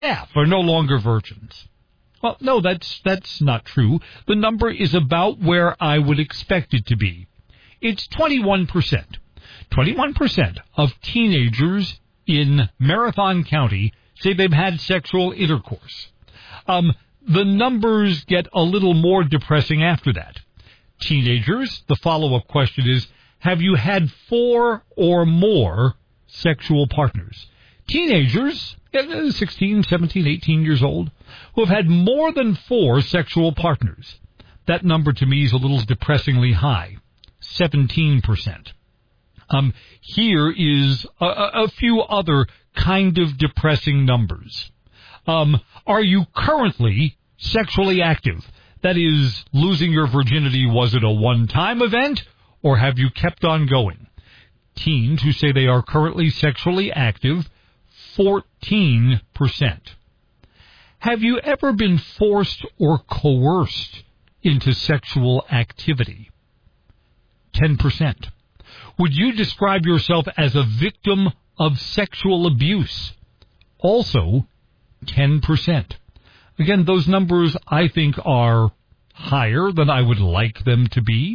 half are no longer virgins. Well, no, that's not true. The number is about where I would expect it to be. It's 21%. 21% of teenagers in Marathon County say they've had sexual intercourse. The numbers get a little more depressing after that. Teenagers, the follow-up question is, have you had 4 or more sexual partners? Teenagers, 16, 17, 18 years old, who have had more than 4 sexual partners. That number to me is a little depressingly high, 17%. Here is a few other kind of depressing numbers. Are you currently sexually active? That is, losing your virginity, was it a one-time event, or have you kept on going? Teens who say they are currently sexually active, 14%. Have you ever been forced or coerced into sexual activity? 10%. Would you describe yourself as a victim of sexual abuse? Also, 10%. Again, those numbers, I think, are higher than I would like them to be.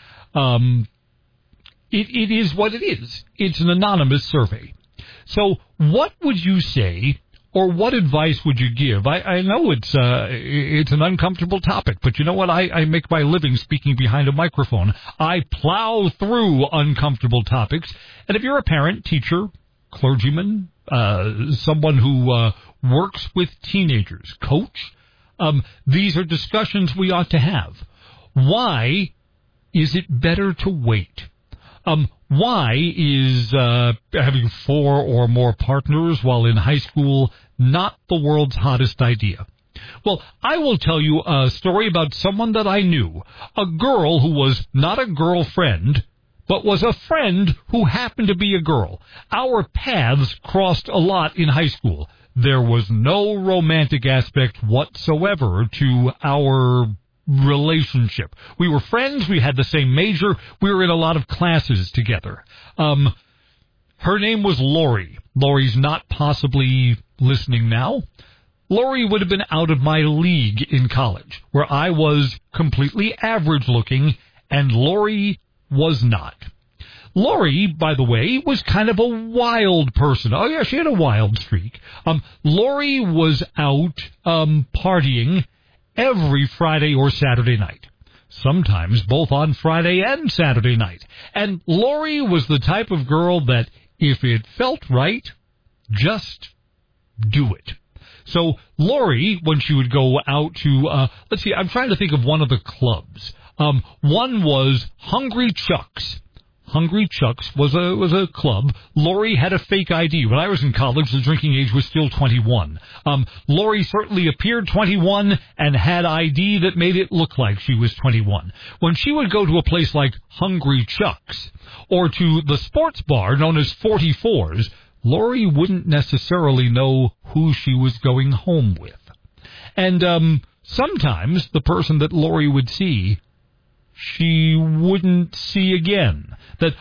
It is what it is. It's an anonymous survey. So what would you say, or what advice would you give? I know it's an uncomfortable topic, but you know what? I make my living speaking behind a microphone. I plow through uncomfortable topics. And if you're a parent, teacher, clergyman, someone who works with teenagers, coach, these are discussions we ought to have. Why is it better to wait? Why is having 4 or more partners while in high school not the world's hottest idea? Well, I will tell you a story about someone that I knew, a girl who was not a girlfriend, but was a friend who happened to be a girl. Our paths crossed a lot in high school. There was no romantic aspect whatsoever to our relationship. We were friends. We had the same major. We were in a lot of classes together. Her name was Lori. Lori's not possibly listening now. Lori would have been out of my league in college, where I was completely average looking, and Lori was not. Lori, by the way, was kind of a wild person. Oh, yeah, she had a wild streak. Lori was out partying every Friday or Saturday night, sometimes both on Friday and Saturday night. And Lori was the type of girl that, if it felt right, just do it. So Lori, when she would go out to, let's see, I'm trying to think of one of the clubs. One was Hungry Chuck's. Hungry Chuck's was a club. Lori had a fake ID. When I was in college, the drinking age was still 21. Lori certainly appeared 21 and had ID that made it look like she was 21. When she would go to a place like Hungry Chuck's or to the sports bar known as 44's, Lori wouldn't necessarily know who she was going home with. And sometimes the person that Lori would see, she wouldn't see again. That,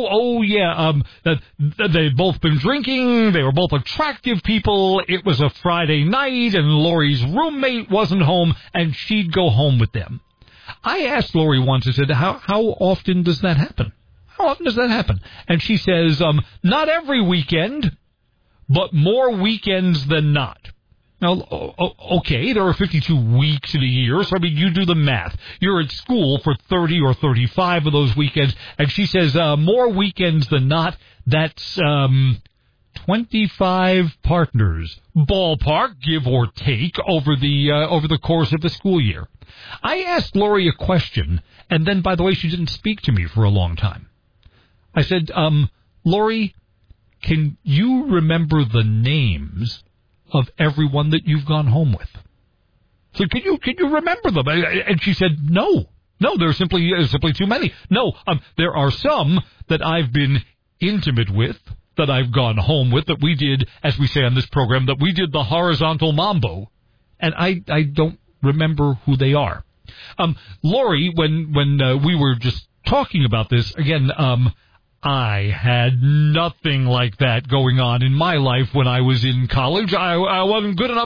that they'd both been drinking, they were both attractive people, it was a Friday night, and Lori's roommate wasn't home, and she'd go home with them. I asked Lori once, I said, how often does that happen? How often does that happen? And she says, not every weekend, but more weekends than not. Now, okay, there are 52 weeks in a year, so, I mean, you do the math. You're at school for 30 or 35 of those weekends, and she says more weekends than not. That's 25 partners, ballpark, give or take, over the course of the school year. I asked Lori a question, and then, by the way, she didn't speak to me for a long time. I said, Lori, can you remember the names of everyone that you've gone home with? So can you remember them? And she said, no, there's simply too many. No, there are some that I've been intimate with, that I've gone home with, that we did, as we say on this program, that we did the horizontal mambo, and I don't remember who they are. Lori, when we were just talking about this, again, I had nothing like that going on in my life when I was in college. I wasn't good enough